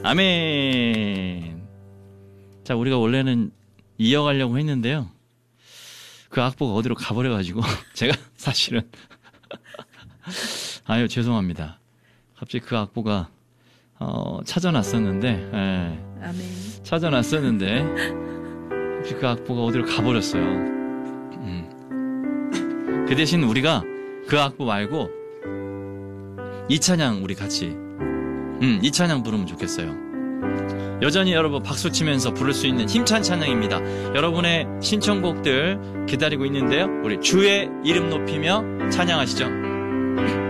아멘. 자, 우리가 원래는 이어가려고 했는데요. 그 악보가 어디로 가버려가지고 제가 사실은 아유 죄송합니다. 갑자기 그 악보가 찾아놨었는데, 아멘. 찾아놨었는데 갑자기 그 악보가 어디로 가버렸어요. 그 대신 우리가 그 악보 말고 이 찬양 우리 같이 이 찬양 부르면 좋겠어요. 여전히 여러분 박수 치면서 부를 수 있는 힘찬 찬양입니다. 여러분의 신청곡들 기다리고 있는데요. 우리 주의 이름 높이며 찬양하시죠.